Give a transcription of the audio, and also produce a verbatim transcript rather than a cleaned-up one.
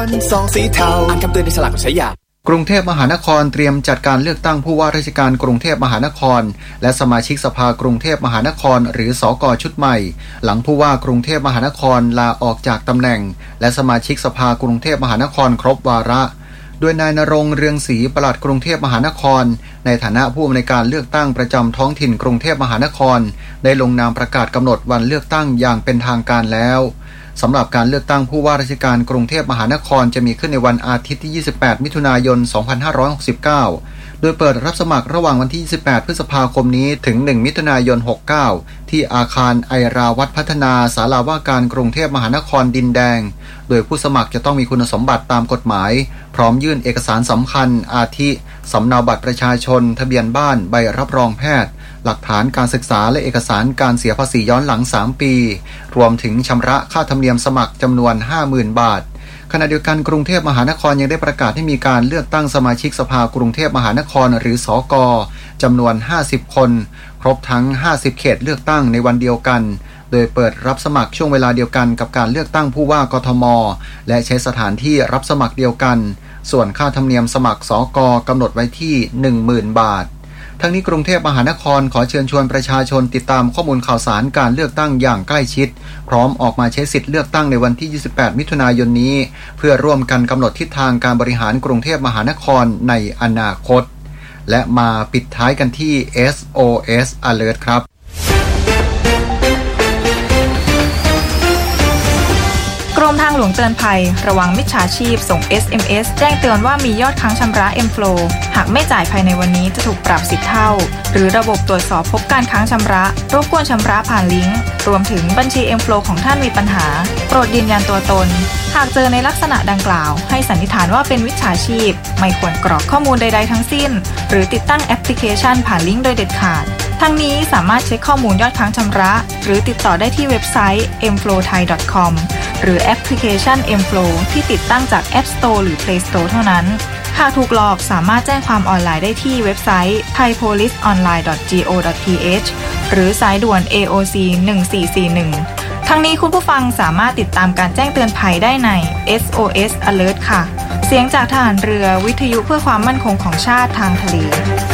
รสองสีเทาอ่านคำเตือนในฉลากก่อนใช้ยากรุงเทพมหานครเตรียมจัดการเลือกตั้งผู้ว่าราชการกรุงเทพมหานครและสมาชิกสภากรุงเทพมหานครหรือสกชุดใหม่หลังผู้ว่ากรุงเทพมหานครลาออกจากตำแหน่งและสมาชิกสภากรุงเทพมหานครครบวาระโดยนายณรงค์เรืองศรีปลัดกรุงเทพมหานครในฐานะผู้อำนวยการเลือกตั้งประจำท้องถิ่นกรุงเทพมหานครได้ลงนามประกาศกำหนดวันเลือกตั้งอย่างเป็นทางการแล้วสำหรับการเลือกตั้งผู้ว่าราชการกรุงเทพมหานครจะมีขึ้นในวันอาทิตย์ที่ยี่สิบแปดมิถุนายนสองพันห้าร้อยหกสิบเก้าโดยเปิดรับสมัครระหว่างวันที่ยี่สิบแปดพฤษภาคมนี้ถึงหนึ่งมิถุนายนหกสิบเก้าที่อาคารไอราวัฒน์พัฒนาศาลาว่าการกรุงเทพมหานครดินแดงโดยผู้สมัครจะต้องมีคุณสมบัติตามกฎหมายพร้อมยื่นเอกสารสำคัญอาทิสำเนาบัตรประชาชนทะเบียนบ้านใบรับรองแพทย์หลักฐานการศึกษาและเอกสารการเสียภาษีย้อนหลังสามปีรวมถึงชำระค่าธรรมเนียมสมัครจำนวน ห้าหมื่น บาทขณะเดียวกันกรุงเทพมหานครยังได้ประกาศให้มีการเลือกตั้งสมาชิกสภากรุงเทพมหานครหรือสกจำนวนห้าสิบคนครบทั้งห้าสิบเขตเลือกตั้งในวันเดียวกันโดยเปิดรับสมัครช่วงเวลาเดียวกันกับการเลือกตั้งผู้ว่ากทมและใช้สถานที่รับสมัครเดียวกันส่วนค่าธรรมเนียมสมัครสกกำหนดไว้ที่ หนึ่งหมื่น บาททั้งนี้กรุงเทพมหานครขอเชิญชวนประชาชนติดตามข้อมูลข่าวสารการเลือกตั้งอย่างใกล้ชิดพร้อมออกมาใช้สิทธิ์เลือกตั้งในวันที่ยี่สิบแปดมิถุนายนนี้เพื่อร่วมกันกำหนดทิศทางการบริหารกรุงเทพมหานครในอนาคตและมาปิดท้ายกันที่ เอส โอ เอส Alert ครับกรมทางหลวงเตือนภัยระวังมิจฉาชีพส่ง เอส เอ็ม เอส แจ้งเตือนว่ามียอดค้างชำระ M-Flow หากไม่จ่ายภายในวันนี้จะถูกปรับสิบเท่าหรือระบบตรวจสอบพบการค้างชำระรบกวนชำระผ่านลิงก์รวมถึงบัญชี M-Flow ของท่านมีปัญหาโปรดยืนยันตัวตนหากเจอในลักษณะดังกล่าวให้สันนิษฐานว่าเป็นมิจฉาชีพไม่ควรกรอกข้อมูลใดๆทั้งสิ้นหรือติดตั้งแอปพลิเคชันผ่านลิงก์โดยเด็ดขาดทั้งนี้สามารถเช็คข้อมูลยอดค้างชำระหรือติดต่อได้ที่เว็บไซต์ เอ็ม โฟลว์ ไทย ดอท คอม หรือแอปพลิเคชัน M-Flow ที่ติดตั้งจาก App Store หรือ Play Store เท่านั้นหากถูกหลอกสามารถแจ้งความออนไลน์ได้ที่เว็บไซต์ ไทยโพลิสออนไลน์ ดอท จี โอ ดอท ที เอช หรือสายด่วน เอ โอ ซี หนึ่งสี่สี่หนึ่งทั้งนี้คุณผู้ฟังสามารถติดตามการแจ้งเตือนภัยได้ใน เอส โอ เอส Alert ค่ะเสียงจากทหารเรือวิทยุเพื่อความมั่นคงของชาติทางทะเล